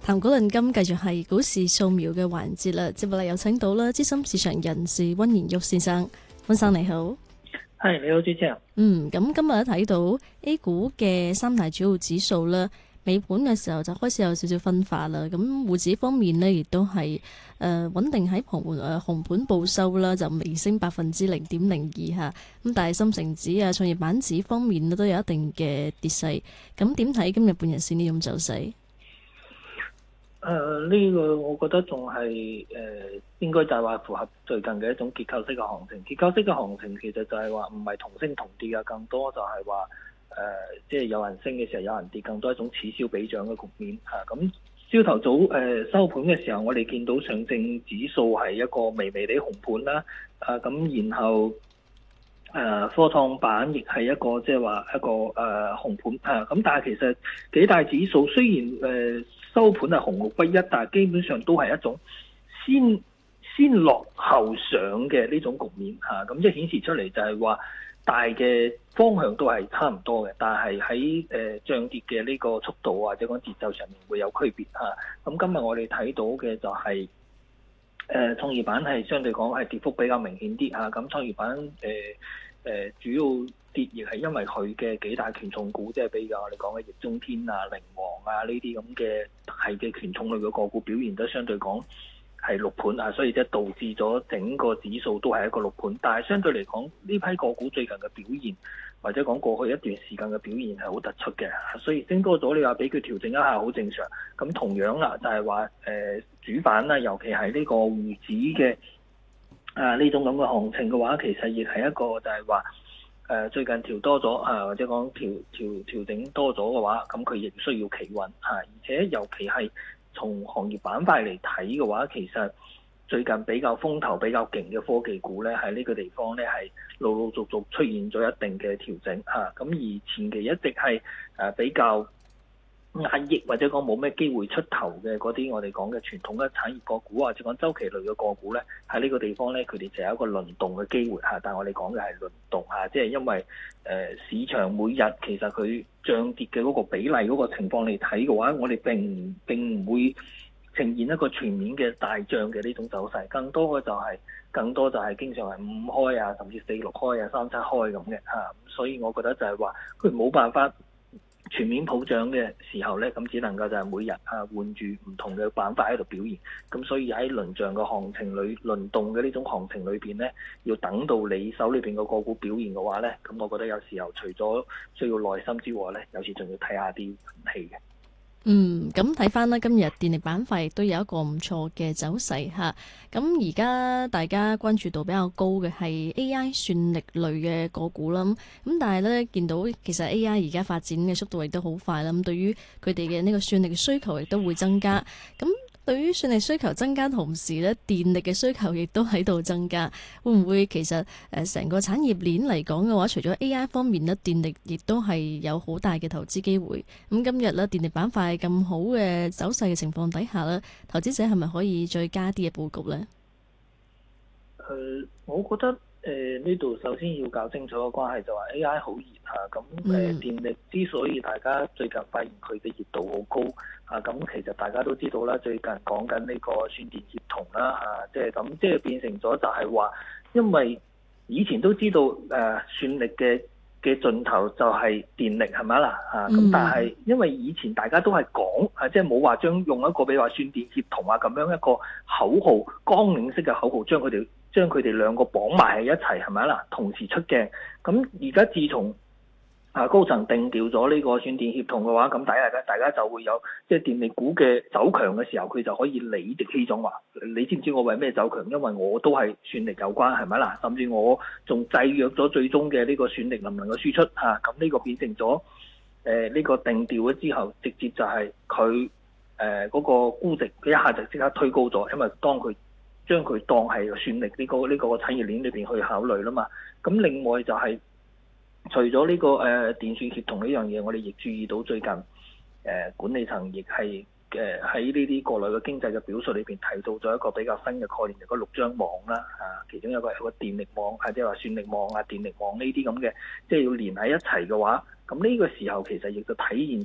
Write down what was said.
談股論金繼續係股市掃描嘅環節啦，接落嚟有請到啦資深市場人士溫賢旭先生，溫生你好。 係，你好，主持人。 咁今日睇到 A 股嘅三大主要指數啦，尾盤嘅時候就開始有少少分化啦。咁滬指方面呢，亦都係穩定喺紅盤報收啦，就微升0.02%嚇。咁但係深成指啊、創業板指方面都有一定嘅跌勢。咁點睇今日半日線呢種走勢？ 呢個我覺得仲係應該就係話符合最近嘅一種結構式嘅行情。結構式嘅行情其實就係話唔係同升同跌嘅，更多就係話即係有人升嘅時候有人跌，更多一種此消彼長嘅局面嚇。咁朝頭早收盤嘅時候，我哋見到上證指數係一個微微地紅盤啦，咁然後科創板亦係一個即係話一個紅盤嚇。咁但係其實幾大指數雖然收盤係紅綠不一，但係基本上都係一種先落後上嘅呢種局面嚇。咁即係顯示出嚟就係話大嘅方向都係差唔多嘅，但係喺漲跌嘅呢個速度或者講節奏上面會有區別嚇。咁今日我哋睇到嘅就係創業板係相對講係跌幅比較明顯啲嚇。咁創業板主要跌亦係因為佢嘅幾大權重股，即係比較我哋講嘅易中天啊、靈王啊呢啲咁嘅大嘅權重類嘅個股表現得相對講係綠盤啊，所以即係導致咗整個指數都係一個綠盤。但係相對嚟講，呢批個股最近嘅表現，或者講過去一段時間嘅表現係好突出嘅，所以升多咗，你話俾佢調整一下好正常。咁同樣啦，就係話主板啦，尤其係呢個滬指嘅呢種咁嘅行情嘅話，其實亦係一個就係話最近調多咗或者講調整多咗嘅話，咁佢亦需要企穩而且尤其係從行業板塊嚟睇嘅話，其實最近比較風頭比較勁嘅科技股咧，喺呢個地方咧係陸續出現咗一定嘅調整咁而前期一直係比較壓抑或者講冇咩機會出頭嘅嗰啲我哋講嘅傳統嘅產業個股或者講周期類嘅個股咧，喺呢個地方咧佢哋就有一個輪動嘅機會但係我哋講嘅係輪動即係因為市場每日其實佢漲跌嘅嗰個比例嗰個情況嚟睇嘅話，我哋並唔會呈現一個全面嘅大漲嘅呢種走勢，更多就係經常係5開甚至4、6開3、7開咁嘅所以我覺得就係話佢冇辦法全面普漲嘅時候咧，咁只能夠就係每日換住唔同嘅板塊喺度表現，咁所以喺輪漲嘅行情裏輪動嘅呢種行情裏邊咧，要等到你手裏邊個個股表現嘅話咧，咁我覺得有時候除咗需要耐心之外咧，有時仲要睇下啲運氣嘅。 咁睇翻啦，今日電力板塊都有一個唔錯嘅走勢嚇。咁而家大家關注度比較高嘅係 AI 算力類嘅個股啦。咁但係呢，見到其實 AI 而家發展嘅速度亦都好快啦。咁對於佢哋嘅呢個算力嘅需求亦都會增加。咁對於算力需求增加同時呢，電力嘅需求亦都喺度增加，會唔會其實成個產業鏈嚟講嘅話，除咗 AI 方面呢，電力亦都係有好大嘅投資機會。咁今日呢，電力板塊咁好嘅走勢嘅情況底下呢，投資者係咪可以再加啲嘅佈局呢？ 我覺得呢度首先要搞清楚個關係，就話 AI 好熱咁電力之所以大家最近發現佢嘅熱度好高咁其實大家都知道啦，最近講緊呢個算電協同啦即係咁，即係變成咗就係話，因為以前都知道算力嘅盡頭就係電力係咪啦咁但係因為以前大家都係講即係冇話用一個比如話算電協同咁樣一個口號綱領式嘅口號將佢哋兩個綁埋喺一齊係咪啦？同時出鏡。咁而家自從高層定調咗呢個算電協同嘅話，咁大家就會有即係電力股嘅走強嘅時候，佢就可以理直氣壯話：你知唔知我為咩走強？因為我都係算力有關係咪啦？甚至我仲制約咗最終嘅呢個算力能唔能夠輸出咁呢個變成咗呢個定調咗之後，直接就係佢嗰個估值佢一下就即刻推高咗，因為當佢將佢當係算力呢個產業鏈裏邊去考慮啦嘛。咁另外就係除咗呢個電算協同呢樣嘢，我哋亦注意到最近管理層亦係喺呢啲國內嘅經濟嘅表述裏邊提到咗一個比較新嘅概念，就係6張網啦其中有個電力網即係話算力網電力網呢啲咁嘅，即係要連喺一齊嘅話，咁呢個時候其實亦都體現